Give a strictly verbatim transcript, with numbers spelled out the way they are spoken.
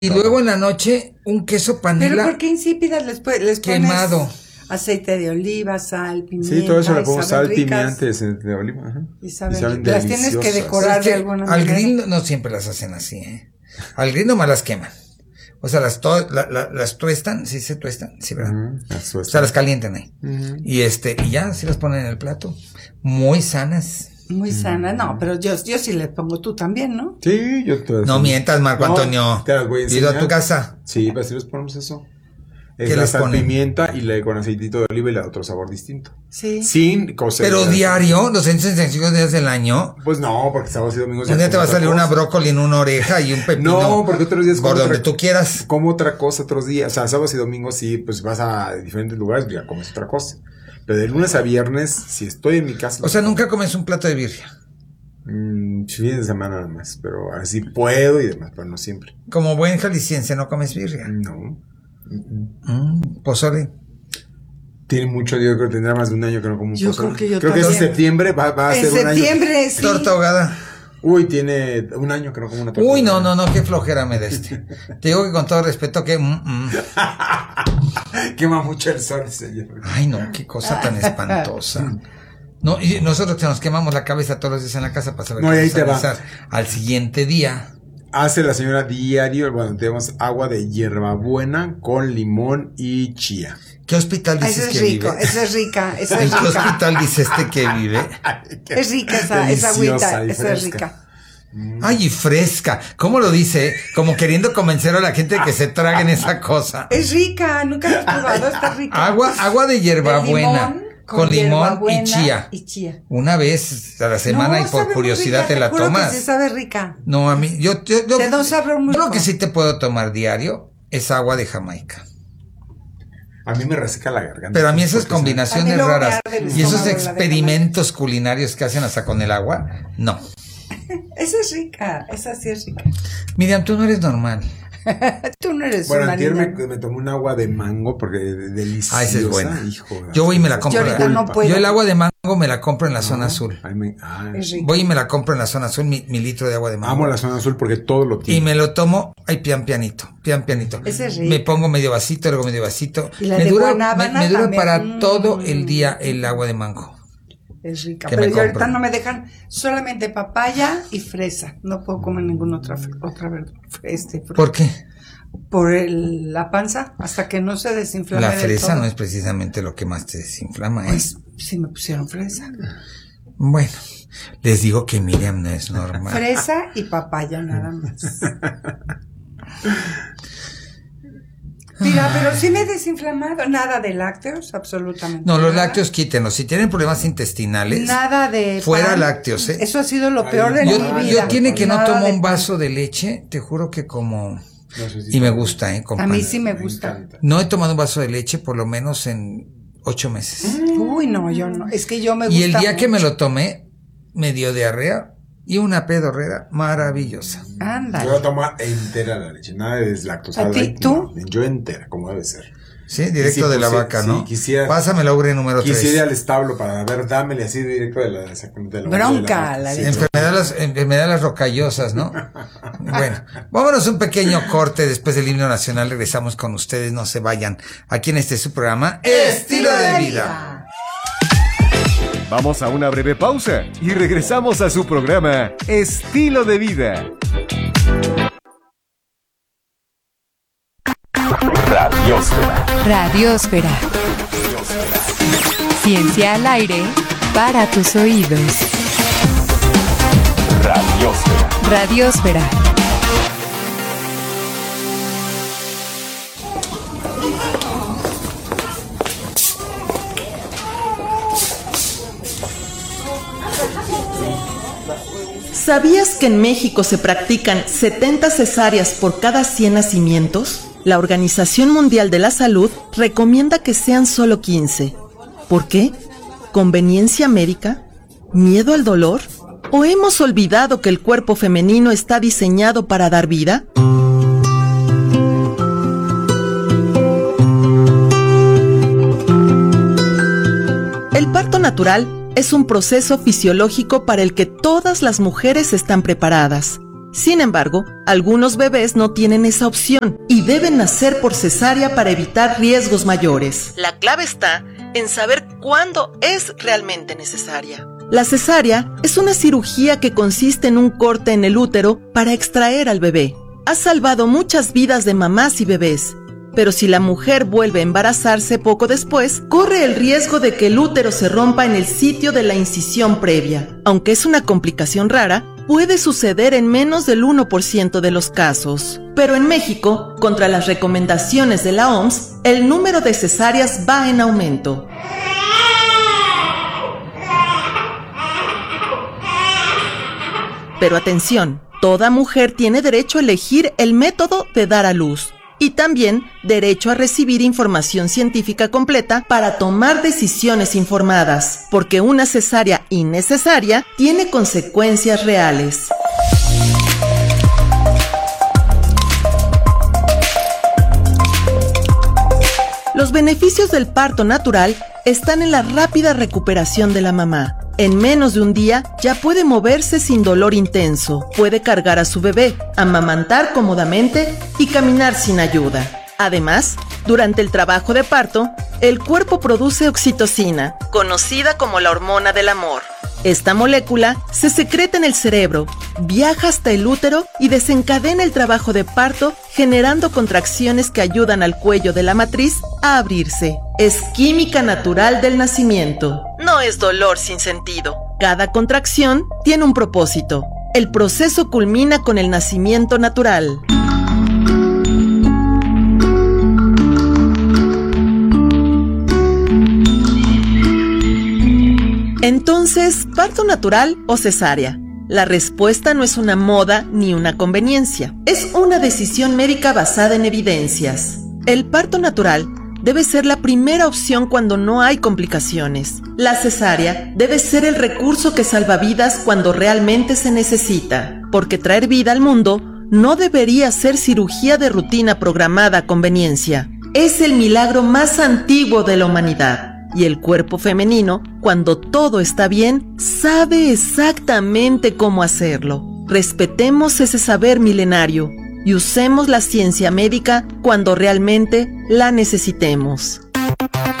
Y luego en la noche, un queso panela. ¿Pero por qué insípidas les, les pones quemado? Aceite de oliva, sal, pimienta. Sí, todo eso le pongo sal, pimienta, aceite de oliva. Ajá. Y saben, y saben las tienes que decorar es que de alguna al manera. Al grill no siempre las hacen así, ¿eh? Al grill nomás las queman. O sea, las to la, la, las tuestan, sí se tuestan, sí, ¿verdad? Uh-huh, las o sea, las calientan ahí. Uh-huh. Y este, y ya, sí las ponen en el plato. Muy sanas. Muy sana, no, pero yo, yo sí le pongo, tú también, ¿no? Sí, yo te No mientas, Marco no, Antonio. Te las voy a enseñar. ¿Ido a tu casa? Sí, pues sí les ponemos eso. Es ¿Qué la les sal, ponen? Pimienta y le con aceitito de oliva y le da otro sabor distinto. Sí. Sin cocer. Pero diario, los ciento sesenta y cinco días del año. Pues no, porque sábados y domingos. Un día te va a salir cosa. Una brócoli en una oreja y un pepino. No, porque otros días por donde otra, tú quieras. Como otra cosa otros días. O sea, sábados y domingos sí, pues vas a diferentes lugares y ya comes otra cosa. Pero de lunes a viernes, si estoy en mi casa. O sea, nunca comes un plato de birria. Mm, fines de semana nada más, pero así puedo y demás, pero no siempre. Como buen jalisciense, ¿no comes birria? No. Mm, pozole. Tiene mucho, yo creo que tendrá más de un año que no como un yo pozole. Creo que yo creo que es septiembre, va, va a en ser un año. En septiembre, sí. Torta ahogada. Uy, tiene un año que no como una torta. Uy, no, no, no, qué flojera me da este. Te digo que con todo respeto que... Mm, mm. Quema mucho el sol, señor. Ay, no, qué cosa tan espantosa. No, y nosotros que nos quemamos la cabeza todos los días en la casa para saber no, qué ahí vamos te a va. Al siguiente día. Hace la señora diario, bueno, tenemos agua de hierbabuena con limón y chía. ¿Qué hospital dices eso es que rico, vive? Eso es rica, eso es ¿En rica. qué hospital dice este que vive? Es rica esa, esa agüita, esa es rica. Ay, y fresca. ¿Cómo lo dice? Como queriendo convencer a la gente de que se traguen esa cosa. Es rica, nunca lo he probado, está rica. Agua, agua de hierbabuena. De limón, con, con limón y chía. y chía. Una vez a la semana no, y por curiosidad rica, te la te juro tomas. Que sí sabe rica. No, a mí, yo, yo, yo te da un sabor muy lo que sí te puedo tomar diario es agua de Jamaica. A mí me reseca la garganta. Pero a mí esas combinaciones raras y esos estómago, experimentos culinarios que hacen hasta con el agua, no. Esa es rica, esa sí es rica. Miriam, tú no eres normal. Tú no eres bueno, una antier niña. me, me tomé un agua de mango porque deliciosa. Ah, esa es buena. Hijo, yo voy y me la compro. Yo, no puedo. Yo el agua de mango me la compro en la no, zona azul. Ay, me, ay. Es rico. Voy y me la compro en la zona azul, mi, mi litro de agua de mango. Amo la zona azul porque todo lo tiene. Y me lo tomo, ay, pian pianito, pian pianito. Ese es rico. Me pongo medio vasito, luego medio vasito. Y la me de dura, guanábana me, me dura también. para mm. todo el día el agua de mango. Es rica, que pero me yo ahorita compro. no me dejan solamente papaya y fresa. No puedo comer ninguna otra otra verdura. Este, fruta. ¿Por qué? Por el, la panza, hasta que no se desinflame. La del fresa todo. no es precisamente lo que más te desinflama, ¿eh? Pues sí me pusieron fresa. Bueno, les digo que Miriam no es normal. Fresa y papaya nada más. Mira, pero sí me he desinflamado. Nada de lácteos, absolutamente. No, los nada. lácteos quítenlos. Si tienen problemas intestinales, Nada de fuera pan. lácteos, ¿eh? Eso ha sido lo Ay, peor de yo, mi yo vida. tiene que no Nada tomo de un pan. vaso de leche, te juro que como... No sé si Y me sabe. gusta, ¿eh? Con A pan. mí sí me gusta. No he tomado un vaso de leche por lo menos en ocho meses. Uy, no, yo no. Es que yo me gusta. Y el día mucho. que me lo tomé, me dio diarrea y una pedorrera maravillosa. Ándale. Yo tomo entera la leche, nada de deslactosada. ¿A ti? ¿Tú? No, yo entera, como debe ser. Sí, directo Sí, de la pues, vaca, sí, ¿no? quisiera- Pásame la ubre número tres. Quisiera ir al establo para ver, dámele así directo de la, exactamente de la Bronca, de la sí, de- Enfermedades, enfermedades rocallosas, ¿no? Bueno, vámonos un pequeño corte después del himno nacional. Regresamos con ustedes, no se vayan. Aquí en este su programa, Estilo de Vida. Vamos a una breve pausa y regresamos a su programa Estilo de Vida. Radiosfera. Radiosfera. Ciencia al aire para tus oídos. Radiosfera. Radiosfera. ¿Sabías que en México se practican setenta cesáreas por cada cien nacimientos? La Organización Mundial de la Salud recomienda que sean solo quince. ¿Por qué? ¿Conveniencia médica? ¿Miedo al dolor? ¿O hemos olvidado que el cuerpo femenino está diseñado para dar vida? El parto natural es un proceso fisiológico para el que todas las mujeres están preparadas. Sin embargo, algunos bebés no tienen esa opción y deben nacer por cesárea para evitar riesgos mayores. La clave está en saber cuándo es realmente necesaria. La cesárea es una cirugía que consiste en un corte en el útero para extraer al bebé. Ha salvado muchas vidas de mamás y bebés, pero si la mujer vuelve a embarazarse poco después, corre el riesgo de que el útero se rompa en el sitio de la incisión previa. Aunque es una complicación rara, puede suceder en menos del uno por ciento de los casos. Pero en México, contra las recomendaciones de la O M S, el número de cesáreas va en aumento. Pero atención, toda mujer tiene derecho a elegir el método de dar a luz y también derecho a recibir información científica completa para tomar decisiones informadas, porque una cesárea innecesaria tiene consecuencias reales. Los beneficios del parto natural están en la rápida recuperación de la mamá. En menos de un día ya puede moverse sin dolor intenso, puede cargar a su bebé, amamantar cómodamente y caminar sin ayuda. Además, durante el trabajo de parto, el cuerpo produce oxitocina, conocida como la hormona del amor. Esta molécula se secreta en el cerebro, viaja hasta el útero y desencadena el trabajo de parto, generando contracciones que ayudan al cuello de la matriz a abrirse. Es química natural del nacimiento. No es dolor sin sentido. Cada contracción tiene un propósito. El proceso culmina con el nacimiento natural. Entonces, ¿parto natural o cesárea? La respuesta no es una moda ni una conveniencia. Es una decisión médica basada en evidencias. El parto natural debe ser la primera opción cuando no hay complicaciones. La cesárea debe ser el recurso que salva vidas cuando realmente se necesita, porque traer vida al mundo no debería ser cirugía de rutina programada a conveniencia. Es el milagro más antiguo de la humanidad. Y el cuerpo femenino, cuando todo está bien, sabe exactamente cómo hacerlo. Respetemos ese saber milenario y usemos la ciencia médica cuando realmente la necesitemos.